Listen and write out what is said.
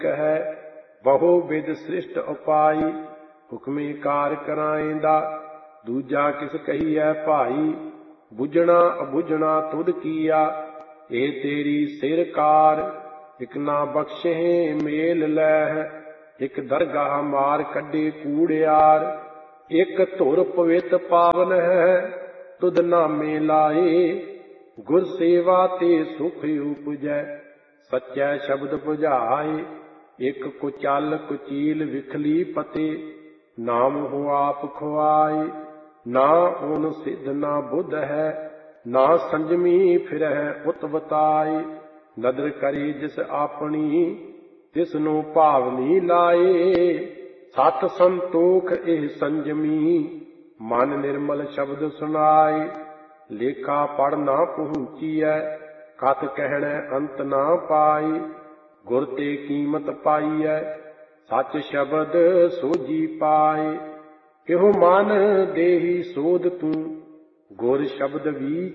है बहु with सृष्ट उपाई हुक्मे car कराएंदा दूजा किस कही है भाई बुझना अबुझना तुद किया ए तेरी सिर कार इक ना बख्शे मेल लह इक दरगाह मार कड्डे कूड़ियार एक धुर पवित पावन है तुद नामे लाए गुर सेवा ते सुख उपजै सच्चै शब्द बुझाए एक कुचल कुचील विखली पते नाम हो आप खुआए ना उन सिद्ध ना बुद्ध है ना संजमी फिर है उतवताए नदर करे जिस आपनी तिसनु भावनी लाए सत संतोख एह संजमी मन निर्मल शब्द सुनाए लेखा पढ़ ना पहुँचीਐ कथ कहणै अंत ना पाई गुर ते कीमत पाईਐ सच शब्द सोझी पाए एहो मन देही सोध तू गुर शब्द भी